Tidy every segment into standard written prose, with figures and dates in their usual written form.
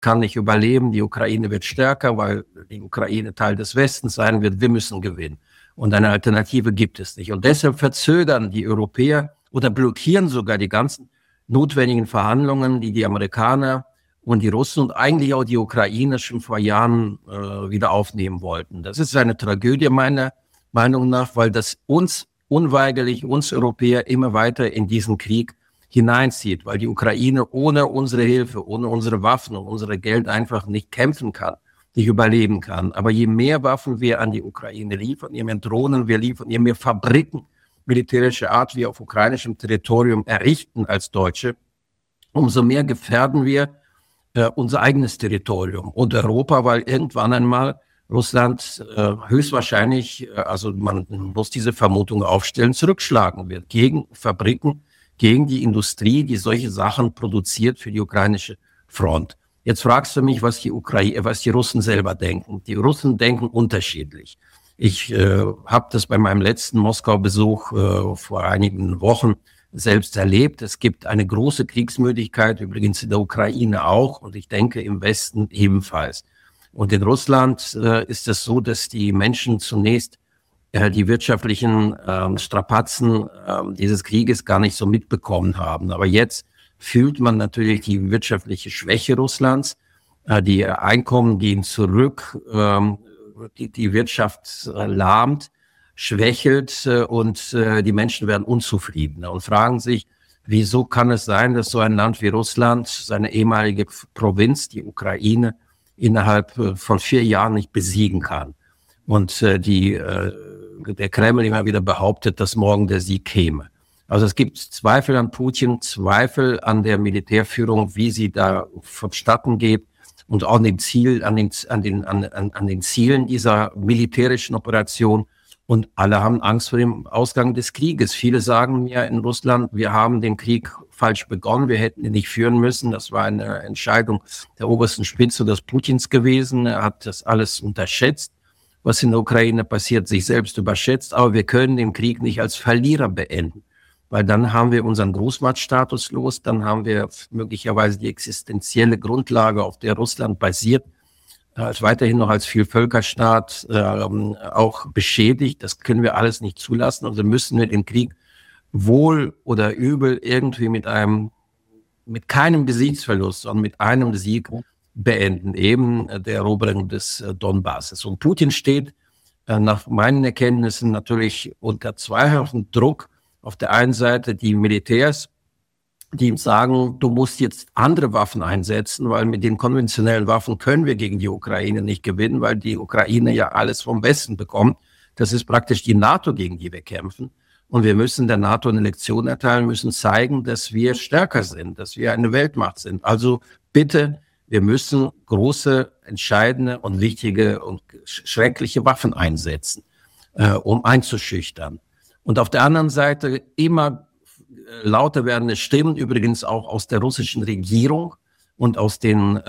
kann nicht überleben, die Ukraine wird stärker, weil die Ukraine Teil des Westens sein wird, wir müssen gewinnen. Und eine Alternative gibt es nicht. Und deshalb verzögern die Europäer oder blockieren sogar die ganzen notwendigen Verhandlungen, die die Amerikaner und die Russen und eigentlich auch die Ukrainer schon vor Jahren wieder aufnehmen wollten. Das ist eine Tragödie meiner Meinung nach, weil das uns unweigerlich, uns Europäer, immer weiter in diesen Krieg hineinzieht, weil die Ukraine ohne unsere Hilfe, ohne unsere Waffen und unser Geld einfach nicht kämpfen kann, nicht überleben kann. Aber je mehr Waffen wir an die Ukraine liefern, je mehr Drohnen wir liefern, je mehr Fabriken militärischer Art wir auf ukrainischem Territorium errichten als Deutsche, umso mehr gefährden wir unser eigenes Territorium und Europa, weil irgendwann einmal Russland höchstwahrscheinlich, also man muss diese Vermutung aufstellen, zurückschlagen wird gegen Fabriken, gegen die Industrie, die solche Sachen produziert für die ukrainische Front. Jetzt fragst du mich, was die Russen selber denken. Die Russen denken unterschiedlich. Ich habe das bei meinem letzten Moskau-Besuch vor einigen Wochen selbst erlebt. Es gibt eine große Kriegsmüdigkeit, übrigens in der Ukraine auch, und ich denke im Westen ebenfalls. Und in Russland ist es so, dass die Menschen zunächst die wirtschaftlichen Strapazen dieses Krieges gar nicht so mitbekommen haben. Aber jetzt fühlt man natürlich die wirtschaftliche Schwäche Russlands. Die Einkommen gehen zurück, die Wirtschaft lahmt, schwächelt und die Menschen werden unzufriedener und fragen sich, wieso kann es sein, dass so ein Land wie Russland seine ehemalige Provinz, die Ukraine, innerhalb von 4 Jahren nicht besiegen kann. Und der Kreml immer wieder behauptet, dass morgen der Sieg käme. Also es gibt Zweifel an Putin, Zweifel an der Militärführung, wie sie da vonstatten geht und auch an den Zielen dieser militärischen Operation. Und alle haben Angst vor dem Ausgang des Krieges. Viele sagen mir in Russland, wir haben den Krieg falsch begonnen, wir hätten ihn nicht führen müssen. Das war eine Entscheidung der obersten Spitze des Putins gewesen. Er hat das alles unterschätzt, was in der Ukraine passiert, sich selbst überschätzt. Aber wir können den Krieg nicht als Verlierer beenden, weil dann haben wir unseren Großmachtstatus los, dann haben wir möglicherweise die existenzielle Grundlage, auf der Russland basiert, weiterhin noch als Vielvölkerstaat auch beschädigt. Das können wir alles nicht zulassen. Also müssen wir den Krieg wohl oder übel irgendwie mit keinem Gesichtsverlust, sondern mit einem Sieg beenden, eben der Eroberung des Donbasses. Und Putin steht nach meinen Erkenntnissen natürlich unter zweifachen Druck. Auf der einen Seite die Militärs, die ihm sagen, du musst jetzt andere Waffen einsetzen, weil mit den konventionellen Waffen können wir gegen die Ukraine nicht gewinnen, weil die Ukraine ja alles vom Westen bekommt. Das ist praktisch die NATO, gegen die wir kämpfen. Und wir müssen der NATO eine Lektion erteilen, müssen zeigen, dass wir stärker sind, dass wir eine Weltmacht sind. Also bitte, wir müssen große, entscheidende und wichtige und schreckliche Waffen einsetzen, um einzuschüchtern. Und auf der anderen Seite immer lauter werdende Stimmen, übrigens auch aus der russischen Regierung und aus der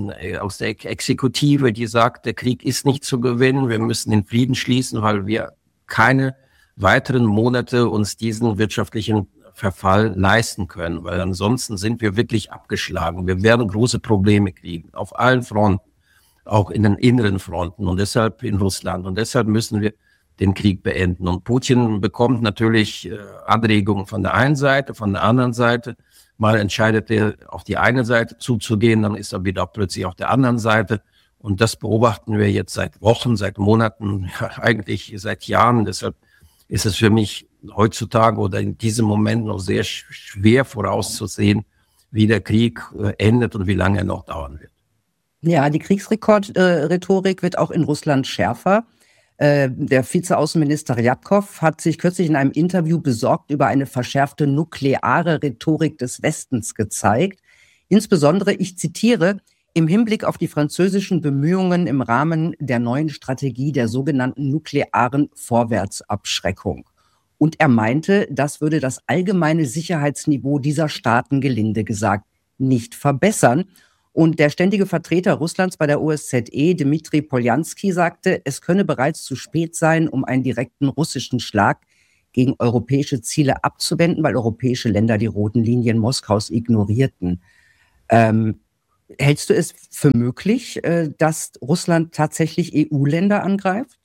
Exekutive, die sagt, der Krieg ist nicht zu gewinnen, wir müssen den Frieden schließen, weil wir keine weiteren Monate uns diesen wirtschaftlichen Verfall leisten können, weil ansonsten sind wir wirklich abgeschlagen. Wir werden große Probleme kriegen, auf allen Fronten, auch in den inneren Fronten und deshalb in Russland. Und deshalb müssen wir den Krieg beenden. Und Putin bekommt natürlich Anregungen von der einen Seite, von der anderen Seite. Mal entscheidet er, auf die eine Seite zuzugehen, dann ist er wieder plötzlich auf der anderen Seite. Und das beobachten wir jetzt seit Wochen, seit Monaten, ja, eigentlich seit Jahren. Deshalb ist es für mich heutzutage oder in diesem Moment noch sehr schwer vorauszusehen, wie der Krieg endet und wie lange er noch dauern wird. Ja, die Kriegsrhetorik wird auch in Russland schärfer. Der Vizeaußenminister Ryabkov hat sich kürzlich in einem Interview besorgt über eine verschärfte nukleare Rhetorik des Westens gezeigt. Insbesondere, ich zitiere, im Hinblick auf die französischen Bemühungen im Rahmen der neuen Strategie der sogenannten nuklearen Vorwärtsabschreckung. Und er meinte, das würde das allgemeine Sicherheitsniveau dieser Staaten, gelinde gesagt, nicht verbessern. Und der ständige Vertreter Russlands bei der OSZE, Dmitri Poljanski, sagte, es könne bereits zu spät sein, um einen direkten russischen Schlag gegen europäische Ziele abzuwenden, weil europäische Länder die roten Linien Moskaus ignorierten. Hältst du es für möglich, dass Russland tatsächlich EU-Länder angreift?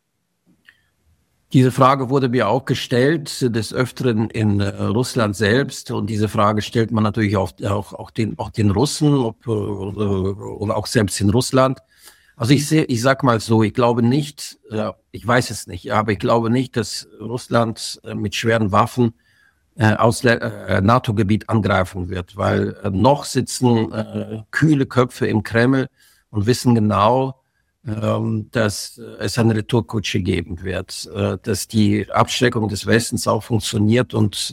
Diese Frage wurde mir auch gestellt, des Öfteren in Russland selbst. Und diese Frage stellt man natürlich auch den Russen oder auch selbst in Russland. Also ich sag mal so, ich glaube nicht, ich weiß es nicht, aber ich glaube nicht, dass Russland mit schweren Waffen aus NATO-Gebiet angreifen wird, weil noch sitzen kühle Köpfe im Kreml und wissen genau, dass es eine Retourkutsche geben wird, dass die Abschreckung des Westens auch funktioniert und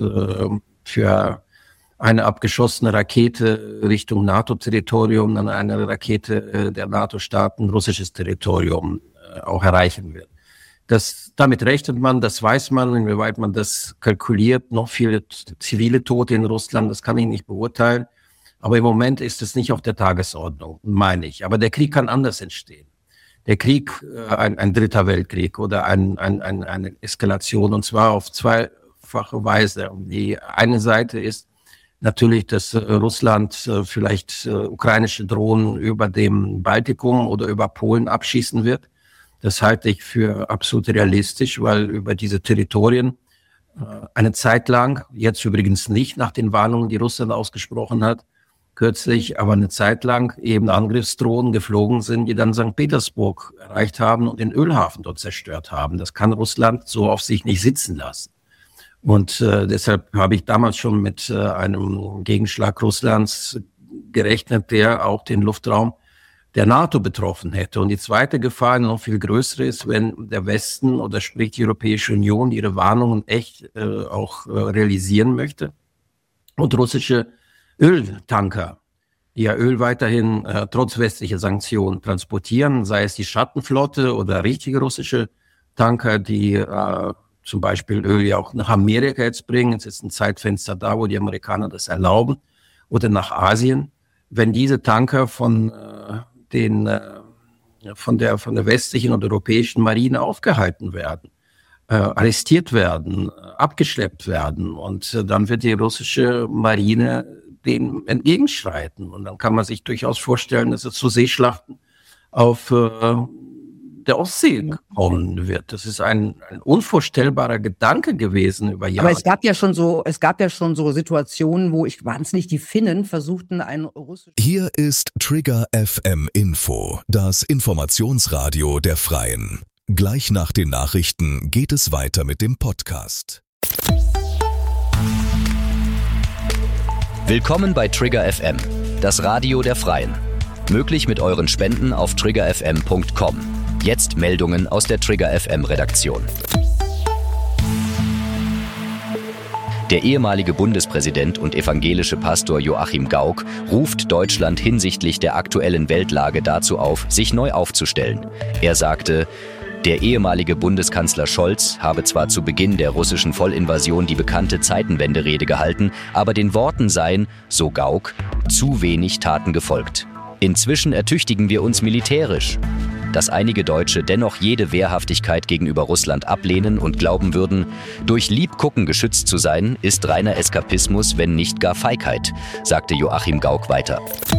für eine abgeschossene Rakete Richtung NATO-Territorium, dann eine Rakete der NATO-Staaten russisches Territorium auch erreichen wird. Damit rechnet man, das weiß man, inwieweit man das kalkuliert. Noch viele zivile Tote in Russland, das kann ich nicht beurteilen. Aber im Moment ist es nicht auf der Tagesordnung, meine ich. Aber der Krieg kann anders entstehen. Der Krieg, ein dritter Weltkrieg oder eine Eskalation, und zwar auf zweifache Weise. Die eine Seite ist natürlich, dass Russland vielleicht ukrainische Drohnen über dem Baltikum oder über Polen abschießen wird. Das halte ich für absolut realistisch, weil über diese Territorien eine Zeit lang, jetzt übrigens nicht nach den Warnungen, die Russland ausgesprochen hat, kürzlich, aber eine Zeit lang eben Angriffsdrohnen geflogen sind, die dann St. Petersburg erreicht haben und den Ölhafen dort zerstört haben. Das kann Russland so auf sich nicht sitzen lassen. Und deshalb habe ich damals schon mit einem Gegenschlag Russlands gerechnet, der auch den Luftraum der NATO betroffen hätte. Und die zweite Gefahr, noch viel größere, ist, wenn der Westen oder sprich die Europäische Union ihre Warnungen echt auch realisieren möchte und russische Öltanker, die ja Öl weiterhin trotz westlicher Sanktionen transportieren, sei es die Schattenflotte oder richtige russische Tanker, die zum Beispiel Öl ja auch nach Amerika jetzt bringen. Es ist ein Zeitfenster da, wo die Amerikaner das erlauben, oder nach Asien. Wenn diese Tanker von der westlichen und europäischen Marine aufgehalten werden, arrestiert werden, abgeschleppt werden, und dann wird die russische Marine dem entgegenschreiten. Und dann kann man sich durchaus vorstellen, dass es zu Seeschlachten auf der Ostsee kommen wird. Das ist ein unvorstellbarer Gedanke gewesen über Jahre. Aber es gab ja schon so Situationen, wo waren es nicht die Finnen, versuchten ein russisches... Hier ist Trigger FM Info, das Informationsradio der Freien. Gleich nach den Nachrichten geht es weiter mit dem Podcast. Willkommen bei Trigger FM, das Radio der Freien. Möglich mit euren Spenden auf triggerfm.com. Jetzt Meldungen aus der Trigger FM Redaktion. Der ehemalige Bundespräsident und evangelische Pastor Joachim Gauck ruft Deutschland hinsichtlich der aktuellen Weltlage dazu auf, sich neu aufzustellen. Er sagte, der ehemalige Bundeskanzler Scholz habe zwar zu Beginn der russischen Vollinvasion die bekannte Zeitenwende-Rede gehalten, aber den Worten seien, so Gauck, zu wenig Taten gefolgt. Inzwischen ertüchtigen wir uns militärisch. Dass einige Deutsche dennoch jede Wehrhaftigkeit gegenüber Russland ablehnen und glauben würden, durch Liebgucken geschützt zu sein, ist reiner Eskapismus, wenn nicht gar Feigheit, sagte Joachim Gauck weiter.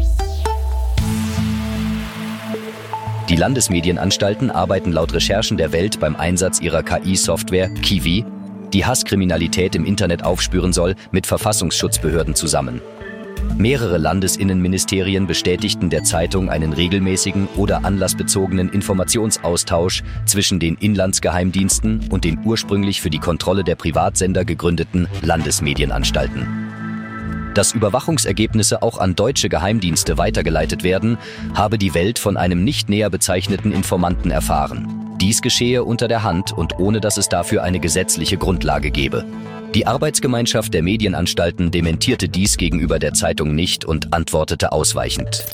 Die Landesmedienanstalten arbeiten laut Recherchen der Welt beim Einsatz ihrer KI-Software Kiwi, die Hasskriminalität im Internet aufspüren soll, mit Verfassungsschutzbehörden zusammen. Mehrere Landesinnenministerien bestätigten der Zeitung einen regelmäßigen oder anlassbezogenen Informationsaustausch zwischen den Inlandsgeheimdiensten und den ursprünglich für die Kontrolle der Privatsender gegründeten Landesmedienanstalten. Dass Überwachungsergebnisse auch an deutsche Geheimdienste weitergeleitet werden, habe die Welt von einem nicht näher bezeichneten Informanten erfahren. Dies geschehe unter der Hand und ohne dass es dafür eine gesetzliche Grundlage gebe. Die Arbeitsgemeinschaft der Medienanstalten dementierte dies gegenüber der Zeitung nicht und antwortete ausweichend.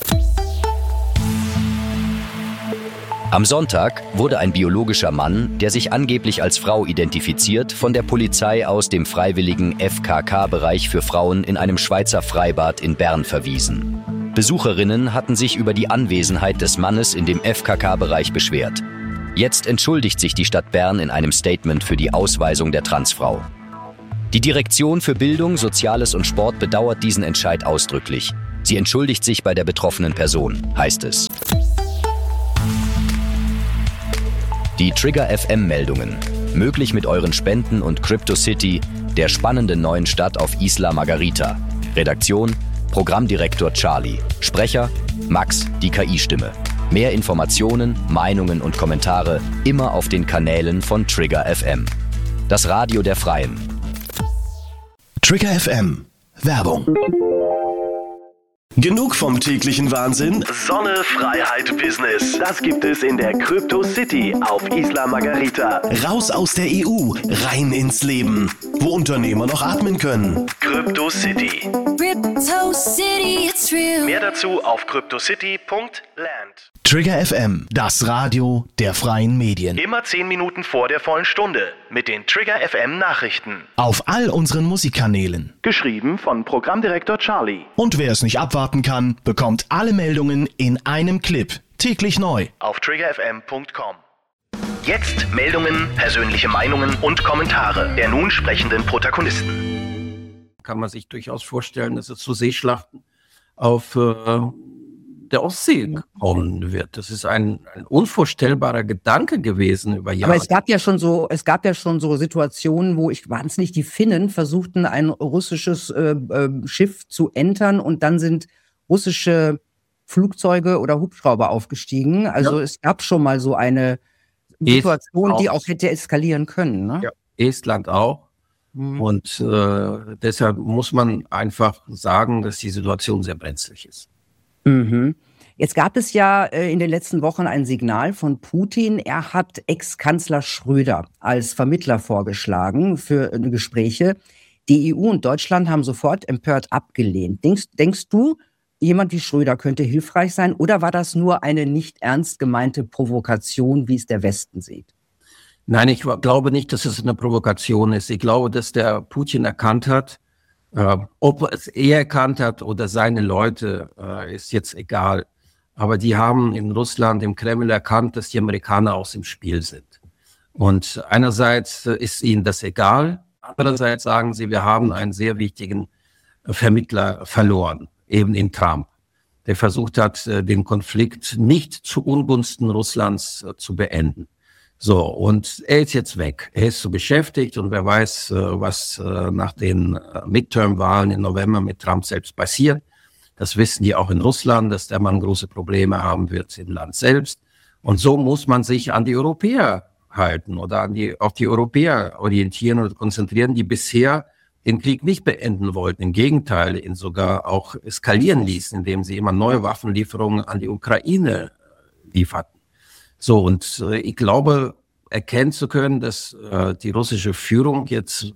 Am Sonntag wurde ein biologischer Mann, der sich angeblich als Frau identifiziert, von der Polizei aus dem freiwilligen FKK-Bereich für Frauen in einem Schweizer Freibad in Bern verwiesen. Besucherinnen hatten sich über die Anwesenheit des Mannes in dem FKK-Bereich beschwert. Jetzt entschuldigt sich die Stadt Bern in einem Statement für die Ausweisung der Transfrau. Die Direktion für Bildung, Soziales und Sport bedauert diesen Entscheid ausdrücklich. Sie entschuldigt sich bei der betroffenen Person, heißt es. Die Trigger FM Meldungen. Möglich mit euren Spenden und CryptoCity, der spannenden neuen Stadt auf Isla Margarita. Redaktion: Programmdirektor Charlie. Sprecher: Max, die KI-Stimme. Mehr Informationen, Meinungen und Kommentare immer auf den Kanälen von Trigger FM. Das Radio der Freien. Trigger FM. Werbung. Genug vom täglichen Wahnsinn? Sonne, Freiheit, Business. Das gibt es in der CryptoCity auf Isla Margarita. Raus aus der EU, rein ins Leben. Wo Unternehmer noch atmen können. CryptoCity. CryptoCity, it's real. Mehr dazu auf cryptocity.land. Trigger FM, das Radio der freien Medien. Immer 10 Minuten vor der vollen Stunde mit den Trigger FM Nachrichten. Auf all unseren Musikkanälen. Geschrieben von Programmdirektor Charlie. Und wer es nicht abwarten kann, bekommt alle Meldungen in einem Clip. Täglich neu. Auf triggerfm.com. Jetzt Meldungen, persönliche Meinungen und Kommentare der nun sprechenden Protagonisten. Kann man sich durchaus vorstellen, dass es zu Seeschlachten auf der Ostsee kommen wird. Das ist ein unvorstellbarer Gedanke gewesen über Jahre. Aber es gab ja schon so Situationen, wo waren es nicht die Finnen, versuchten ein russisches Schiff zu entern und dann sind russische Flugzeuge oder Hubschrauber aufgestiegen. Also es gab schon mal so eine Situation, die auch hätte eskalieren können. Ne? Ja, Estland auch. Und deshalb muss man einfach sagen, dass die Situation sehr brenzlig ist. Mhm. Jetzt gab es ja in den letzten Wochen ein Signal von Putin. Er hat Ex-Kanzler Schröder als Vermittler vorgeschlagen für Gespräche. Die EU und Deutschland haben sofort empört abgelehnt. Denkst du, jemand wie Schröder könnte hilfreich sein? Oder war das nur eine nicht ernst gemeinte Provokation, wie es der Westen sieht? Nein, ich glaube nicht, dass es eine Provokation ist. Ich glaube, dass der Putin erkannt hat, ob es er erkannt hat oder seine Leute, ist jetzt egal. Aber die haben in Russland, im Kreml erkannt, dass die Amerikaner aus dem Spiel sind. Und einerseits ist ihnen das egal, andererseits sagen sie, wir haben einen sehr wichtigen Vermittler verloren, eben in Trump, der versucht hat, den Konflikt nicht zu Ungunsten Russlands zu beenden. So, und er ist jetzt weg. Er ist so beschäftigt und wer weiß, was nach den Midterm-Wahlen im November mit Trump selbst passiert. Das wissen die auch in Russland, dass der Mann große Probleme haben wird im Land selbst. Und so muss man sich an die Europäer halten oder auf die Europäer orientieren und konzentrieren, die bisher den Krieg nicht beenden wollten. Im Gegenteil, ihn sogar auch eskalieren ließen, indem sie immer neue Waffenlieferungen an die Ukraine lieferten. So, und ich glaube, erkennen zu können, dass die russische Führung jetzt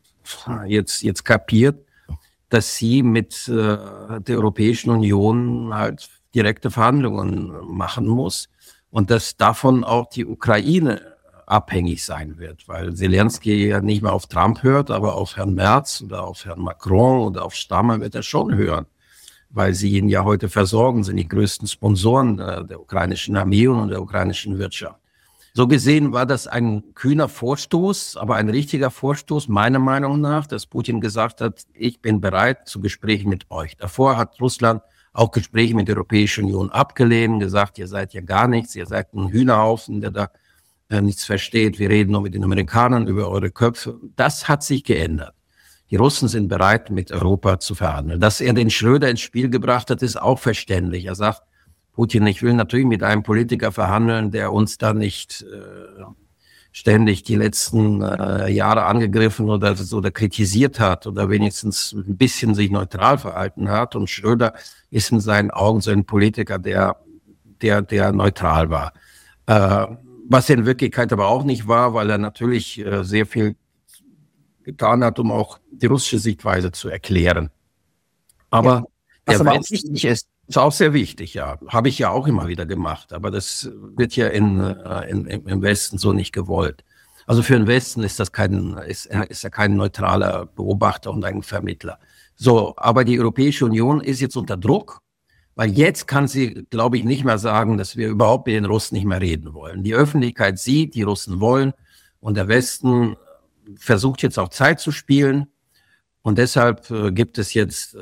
kapiert, dass sie mit der Europäischen Union halt direkte Verhandlungen machen muss und dass davon auch die Ukraine abhängig sein wird, weil Zelensky ja nicht mehr auf Trump hört, aber auf Herrn Merz oder auf Herrn Macron oder auf Starmer wird er schon hören, weil sie ihn ja heute versorgen, sind die größten Sponsoren der ukrainischen Armee und der ukrainischen Wirtschaft. So gesehen war das ein kühner Vorstoß, aber ein richtiger Vorstoß, meiner Meinung nach, dass Putin gesagt hat, ich bin bereit zu Gesprächen mit euch. Davor hat Russland auch Gespräche mit der Europäischen Union abgelehnt, gesagt, ihr seid ja gar nichts, ihr seid ein Hühnerhaufen, der da nichts versteht. Wir reden nur mit den Amerikanern über eure Köpfe. Das hat sich geändert. Die Russen sind bereit, mit Europa zu verhandeln. Dass er den Schröder ins Spiel gebracht hat, ist auch verständlich. Er sagt, Putin, ich will natürlich mit einem Politiker verhandeln, der uns da nicht ständig die letzten Jahre angegriffen oder kritisiert hat oder wenigstens ein bisschen sich neutral verhalten hat. Und Schröder ist in seinen Augen so ein Politiker, der neutral war. Was er in Wirklichkeit aber auch nicht war, weil er natürlich sehr viel getan hat, um auch die russische Sichtweise zu erklären. Aber ja, was aber auch wichtig ist. Ist auch sehr wichtig, ja. Habe ich ja auch immer wieder gemacht. Aber das wird ja im Westen so nicht gewollt. Also für den Westen ist er kein neutraler Beobachter und ein Vermittler. So, aber die Europäische Union ist jetzt unter Druck, weil jetzt kann sie, glaube ich, nicht mehr sagen, dass wir überhaupt mit den Russen nicht mehr reden wollen. Die Öffentlichkeit sieht, die Russen wollen und der Westen versucht jetzt auch Zeit zu spielen. Und deshalb gibt es jetzt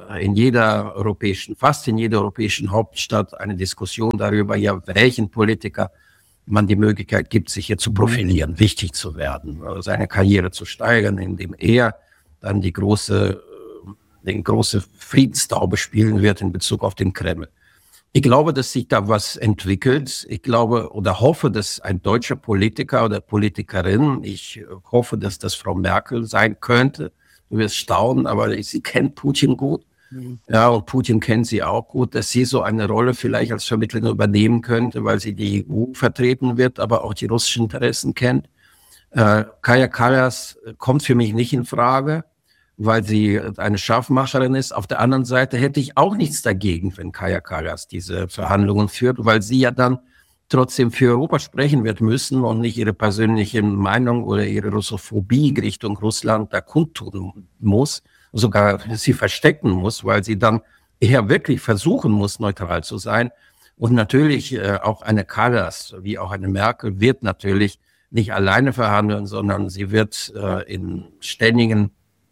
fast in jeder europäischen Hauptstadt eine Diskussion darüber, ja, welchen Politiker man die Möglichkeit gibt, sich hier zu profilieren, wichtig zu werden, seine Karriere zu steigern, indem er dann den große Friedenstaube spielen wird in Bezug auf den Kreml. Ich glaube, dass sich da was entwickelt. Ich glaube oder hoffe, dass ein deutscher Politiker oder Politikerin, ich hoffe, dass das Frau Merkel sein könnte. Du wirst staunen, aber sie kennt Putin gut. Ja, und Putin kennt sie auch gut, dass sie so eine Rolle vielleicht als Vermittlerin übernehmen könnte, weil sie die EU vertreten wird, aber auch die russischen Interessen kennt. Kaja Kallas kommt für mich nicht in Frage, weil sie eine Scharfmacherin ist. Auf der anderen Seite hätte ich auch nichts dagegen, wenn Kaja Kallas diese Verhandlungen führt, weil sie ja dann trotzdem für Europa sprechen wird müssen und nicht ihre persönliche Meinung oder ihre Russophobie Richtung Russland da kundtun muss, sogar sie verstecken muss, weil sie dann eher wirklich versuchen muss, neutral zu sein. Und natürlich auch eine Kallas, wie auch eine Merkel, wird natürlich nicht alleine verhandeln, sondern sie wird in ständigen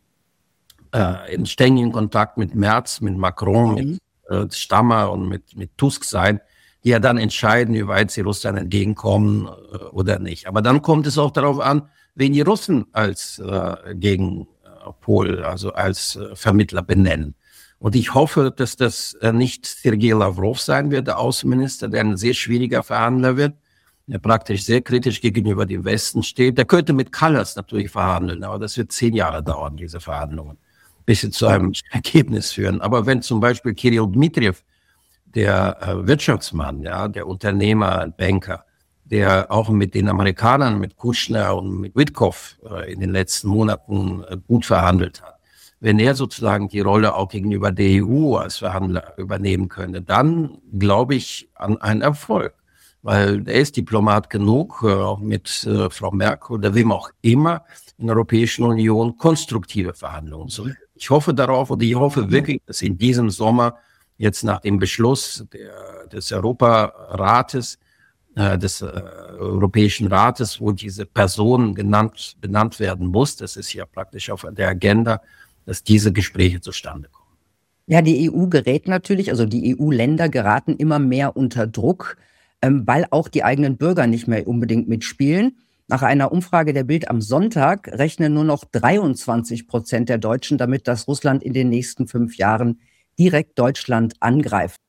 Kontakt mit Merz, mit Macron, mit Stammer und mit Tusk sein, die ja dann entscheiden, wie weit sie Russland entgegenkommen oder nicht. Aber dann kommt es auch darauf an, wen die Russen als Gegenpol, also als Vermittler benennen. Und ich hoffe, dass das nicht Sergei Lavrov sein wird, der Außenminister, der ein sehr schwieriger Verhandler wird, der praktisch sehr kritisch gegenüber dem Westen steht. Der könnte mit Kallas natürlich verhandeln, aber das wird 10 Jahre dauern, diese Verhandlungen, bis sie zu einem Ergebnis führen. Aber wenn zum Beispiel Kirill Dmitriev, der Wirtschaftsmann, ja, der Unternehmer, Banker, der auch mit den Amerikanern, mit Kushner und mit Witkoff in den letzten Monaten gut verhandelt hat, wenn er sozusagen die Rolle auch gegenüber der EU als Verhandler übernehmen könnte, dann glaube ich an einen Erfolg. Weil er ist Diplomat genug, auch mit Frau Merkel oder wem auch immer in der Europäischen Union konstruktive Verhandlungen zu. Ich hoffe darauf und ich hoffe wirklich, dass in diesem Sommer jetzt nach dem Beschluss des Europarates, des Europäischen Rates, wo diese Person benannt werden muss, das ist ja praktisch auf der Agenda, dass diese Gespräche zustande kommen. Ja, die EU gerät natürlich, also die EU-Länder geraten immer mehr unter Druck, weil auch die eigenen Bürger nicht mehr unbedingt mitspielen. Nach einer Umfrage der Bild am Sonntag rechnen nur noch 23% der Deutschen damit, dass Russland in den nächsten 5 Jahren direkt Deutschland angreift.